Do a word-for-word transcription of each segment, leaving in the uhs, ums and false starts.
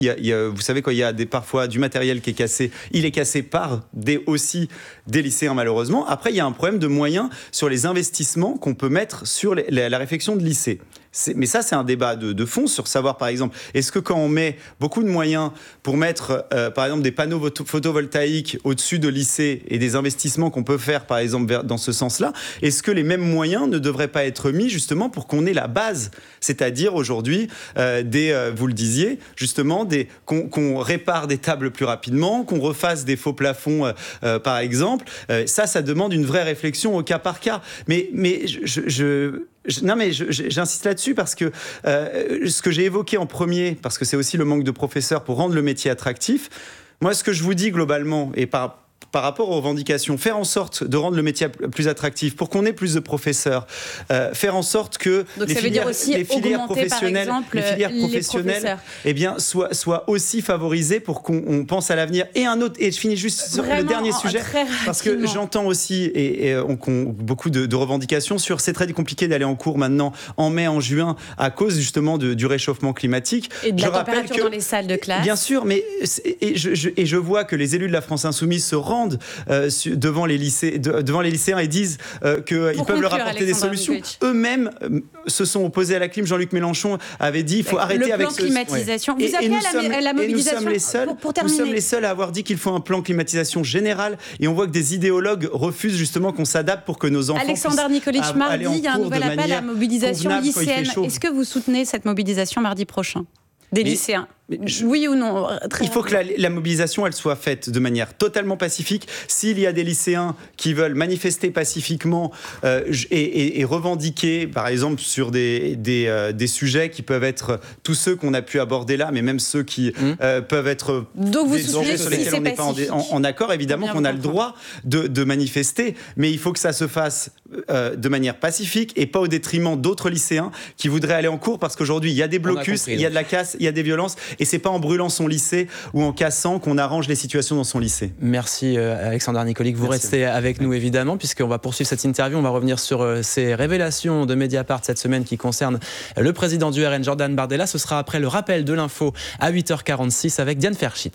Il y a, il y a, vous savez, quand il y a des, parfois du matériel qui est cassé, il est cassé par des, aussi des lycéens malheureusement. Après, il y a un problème de moyens sur les investissements qu'on peut mettre sur les, la, la réfection de lycée. C'est, mais ça, c'est un débat de, de fond sur savoir, par exemple, est-ce que quand on met beaucoup de moyens pour mettre, euh, par exemple, des panneaux photovoltaïques au-dessus de lycées et des investissements qu'on peut faire, par exemple, vers, dans ce sens-là, est-ce que les mêmes moyens ne devraient pas être mis justement pour qu'on ait la base, c'est-à-dire aujourd'hui, euh, des, euh, vous le disiez, justement, des, qu'on, qu'on répare des tables plus rapidement, qu'on refasse des faux plafonds, euh, euh, par exemple. Euh, ça, ça demande une vraie réflexion au cas par cas. Mais, mais je... je, je Je, non mais je, je, j'insiste là-dessus parce que euh, ce que j'ai évoqué en premier, parce que c'est aussi le manque de professeurs pour rendre le métier attractif, moi ce que je vous dis globalement, et par, par rapport aux revendications, faire en sorte de rendre le métier plus attractif pour qu'on ait plus de professeurs, euh, faire en sorte que Donc les ça filières, veut dire aussi les filières augmenter, professionnelles, par exemple, les filières professionnelles les eh bien, soient, soient aussi favorisées pour qu'on on pense à l'avenir. Et un autre, et je finis juste sur Vraiment, le dernier sujet, parce que j'entends aussi et, et on, on, beaucoup de, de revendications sur c'est très compliqué d'aller en cours maintenant en mai, en juin, à cause justement de, du réchauffement climatique. Et de je la température que, dans les salles de classe. Bien sûr, mais et je, je, et je vois que les élus de la France Insoumise se rendent euh, devant les lycées, de, devant les lycéens et disent euh, qu'ils peuvent leur apporter des solutions. Nikolic. Eux-mêmes euh, se sont opposés à la clim. Jean-Luc Mélenchon avait dit il faut arrêter le avec plan ce climatisation. ouais. Vous appelez à la, sommes, à la mobilisation. Et nous sommes les seuls. Pour, pour nous sommes les seuls à avoir dit qu'il faut un plan climatisation général. Et on voit que des idéologues refusent justement qu'on s'adapte pour que nos enfants. Alexandre Nikolic, mardi, il y a un nouvel appel à la mobilisation lycéenne. Est-ce que vous soutenez cette mobilisation mardi prochain des mais, lycéens? Je, oui ou non? Il faut que la, la mobilisation elle soit faite de manière totalement pacifique. S'il y a des lycéens qui veulent manifester pacifiquement euh, et, et, et revendiquer, par exemple, sur des, des, euh, des sujets qui peuvent être tous ceux qu'on a pu aborder là, mais même ceux qui mmh. euh, peuvent être Donc vous des sujets sur lesquels on n'est pas en, en, en accord, évidemment qu'on a le droit de, de manifester, mais il faut que ça se fasse euh, de manière pacifique et pas au détriment d'autres lycéens qui voudraient aller en cours, parce qu'aujourd'hui, il y a des blocus, il y a de la casse, il y a des violences. Et c'est pas en brûlant son lycée ou en cassant qu'on arrange les situations dans son lycée. Merci euh, Alexandre Nikolic. Vous Merci. Restez avec nous évidemment, puisqu'on va poursuivre cette interview. On va revenir sur euh, ces révélations de Mediapart cette semaine qui concernent le président du R N, Jordan Bardella. Ce sera après le rappel de l'info à huit heures quarante-six avec Diane Ferchit.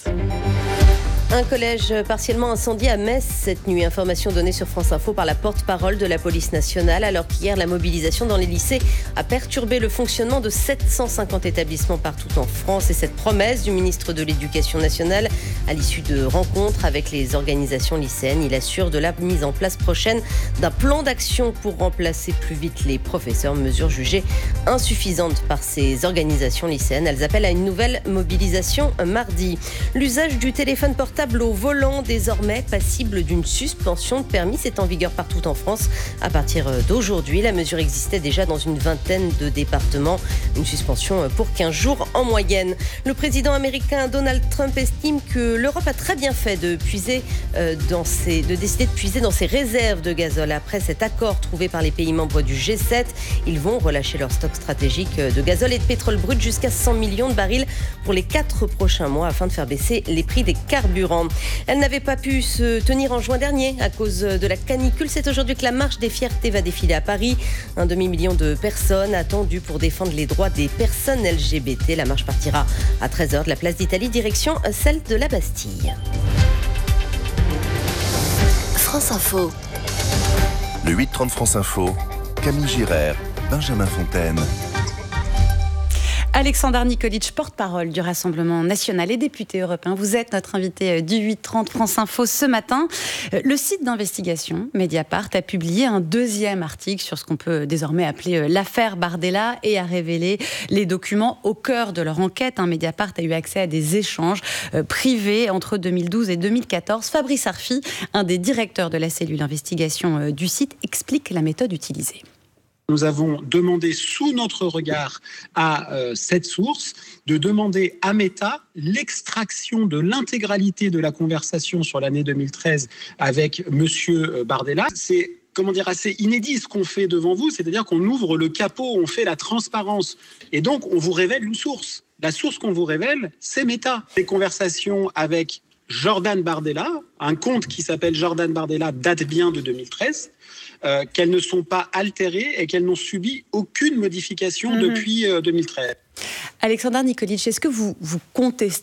Un collège partiellement incendié à Metz cette nuit. Information donnée sur France Info par la porte-parole de la police nationale, alors qu'hier, la mobilisation dans les lycées a perturbé le fonctionnement de sept cent cinquante établissements partout en France. Et cette promesse du ministre de l'Éducation nationale, à l'issue de rencontres avec les organisations lycéennes, il assure de la mise en place prochaine d'un plan d'action pour remplacer plus vite les professeurs. Mesure jugée insuffisante par ces organisations lycéennes. Elles appellent à une nouvelle mobilisation mardi. L'usage du téléphone portable au volant, désormais passible d'une suspension de permis. C'est en vigueur partout en France à partir d'aujourd'hui. La mesure existait déjà dans une vingtaine de départements. Une suspension pour quinze jours en moyenne. Le président américain Donald Trump estime que l'Europe a très bien fait de puiser dans ses, de décider de puiser dans ses réserves de gazole. Après cet accord trouvé par les pays membres du G sept, ils vont relâcher leur stock stratégique de gazole et de pétrole brut jusqu'à cent millions de barils pour les quatre prochains mois afin de faire baisser les prix des carburants. Elle n'avait pas pu se tenir en juin dernier à cause de la canicule. C'est aujourd'hui que la marche des fiertés va défiler à Paris. Un demi-million de personnes attendues pour défendre les droits des personnes L G B T. La marche partira à treize heures de la place d'Italie, direction celle de la Bastille. France Info. Le huit trente France Info, Camille Girard, Benjamin Fontaine. Alexandre Nikolic, porte-parole du Rassemblement national et député européen. Vous êtes notre invité du huit trente France Info ce matin. Le site d'investigation Mediapart a publié un deuxième article sur ce qu'on peut désormais appeler l'affaire Bardella et a révélé les documents au cœur de leur enquête. Mediapart a eu accès à des échanges privés entre deux mille douze et deux mille quatorze. Fabrice Arfi, un des directeurs de la cellule d'investigation du site, explique la méthode utilisée. Nous avons demandé sous notre regard à euh, cette source de demander à Meta l'extraction de l'intégralité de la conversation sur l'année deux mille treize avec Monsieur Bardella. C'est comment dire, assez inédit ce qu'on fait devant vous, c'est-à-dire qu'on ouvre le capot, on fait la transparence et donc on vous révèle une source. La source qu'on vous révèle, c'est Meta. Les conversations avec Jordan Bardella, un compte qui s'appelle Jordan Bardella date bien de deux mille treize. Euh, qu'elles ne sont pas altérées et qu'elles n'ont subi aucune modification mmh. depuis euh, deux mille treize. Alexandre Nikolic, est-ce que vous, vous contestez